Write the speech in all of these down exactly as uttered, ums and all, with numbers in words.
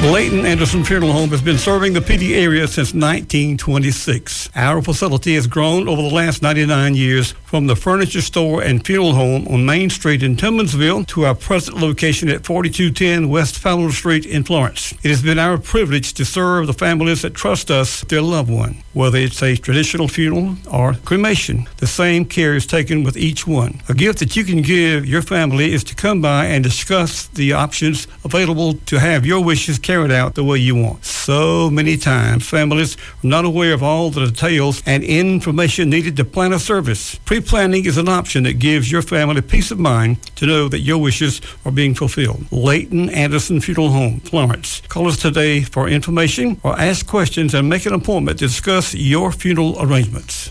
Leighton Anderson Funeral Home has been serving the Pee Dee area since nineteen twenty-six. Our facility has grown over the last ninety-nine years from the furniture store and funeral home on Main Street in Tillmansville to our present location at forty-two ten West Fowler Street in Florence. It has been our privilege to serve the families that trust us with their loved one. Whether it's a traditional funeral or cremation, the same care is taken with each one. A gift that you can give your family is to come by and discuss the options available to have your wishes carried out the way you want. So many times, families are not aware of all the details and information needed to plan a service. Pre-planning is an option that gives your family peace of mind to know that your wishes are being fulfilled. Leighton Anderson Funeral Home, Florence. Call us today for information or ask questions and make an appointment to discuss your funeral arrangements.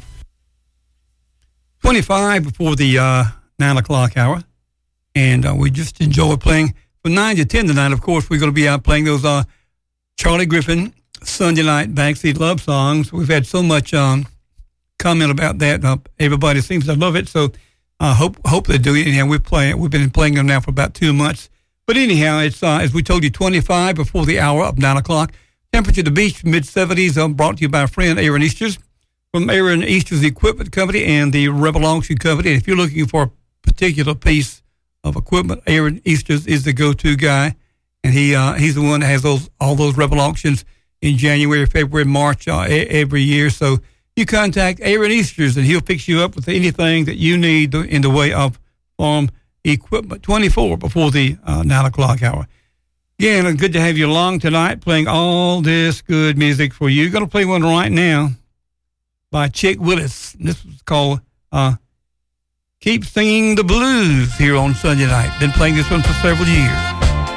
twenty-five before the uh, nine o'clock hour, and uh, we just enjoy playing from nine to ten tonight. Of course, we're going to be out playing those uh, Charlie Griffin Sunday night backseat love songs. We've had so much um, comment about that. Uh, everybody seems to love it, so I uh, hope hope they do. Anyhow, we're playing. We've been playing them now for about two months. But anyhow, it's uh, as we told you, twenty-five before the hour of nine o'clock. Temperature at the beach, mid seventies. Um, brought to you by our friend Aaron Easters from Aaron Easters Equipment Company and the Rebel Auction Company. And if you're looking for a particular piece of equipment, Aaron Easters is the go-to guy, and he uh, he's the one that has those all those Rebel auctions in January, February, March uh, every year. So you contact Aaron Easters, and he'll fix you up with anything that you need in the way of farm equipment. twenty-four before the uh, nine o'clock hour. Again, good to have you along tonight, playing all this good music for you. Going to play one right now by Chick Willis. This was called uh, Keep Singing the Blues here on Sunday night. Been playing this one for several years.